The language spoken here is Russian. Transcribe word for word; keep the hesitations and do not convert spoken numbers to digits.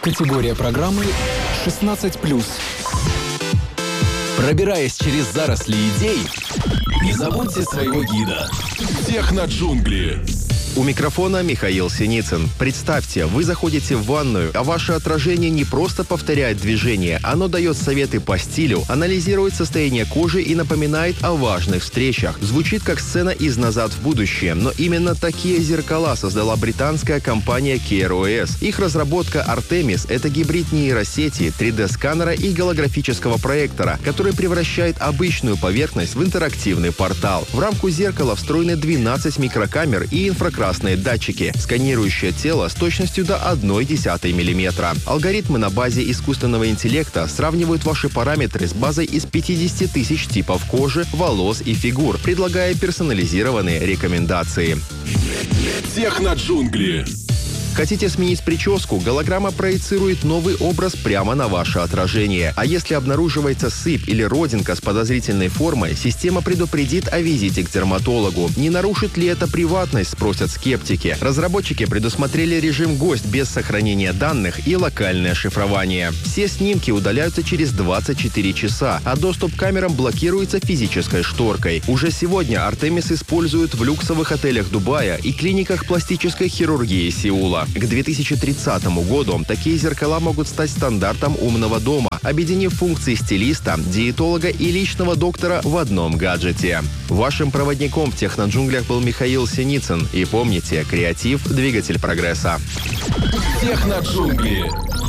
Категория программы шестнадцать плюс. Пробираясь через заросли идей, не забудьте своего гида. Техноджунгли. У микрофона Михаил Синицын. Представьте, вы заходите в ванную, а ваше отражение не просто повторяет движение, оно дает советы по стилю, анализирует состояние кожи и напоминает о важных встречах. Звучит как сцена из «Назад в будущее», но именно такие зеркала создала британская компания кей ар о эс. Их разработка Artemis — это гибрид нейросети, три дэ-сканера и голографического проектора, который превращает обычную поверхность в интерактивный портал. В рамку зеркала встроены двенадцать микрокамер и инфракрасные датчики, сканирующие тело с точностью до одной десятой миллиметра. Алгоритмы на базе искусственного интеллекта сравнивают ваши параметры с базой из пятидесяти тысяч типов кожи, волос и фигур, предлагая персонализированные рекомендации. Техноджунгли. Хотите сменить прическу? Голограмма проецирует новый образ прямо на ваше отражение. А если обнаруживается сыпь или родинка с подозрительной формой, система предупредит о визите к дерматологу. Не нарушит ли это приватность, спросят скептики. Разработчики предусмотрели режим «Гость» без сохранения данных и локальное шифрование. Все снимки удаляются через двадцать четыре часа, а доступ к камерам блокируется физической шторкой. Уже сегодня Artemis используют в люксовых отелях Дубая и клиниках пластической хирургии Сеула. К две тысячи тридцатому году такие зеркала могут стать стандартом умного дома, объединив функции стилиста, диетолога и личного доктора в одном гаджете. Вашим проводником в техноджунглях был Михаил Синицын. И помните, креатив – двигатель прогресса. Техноджунгли.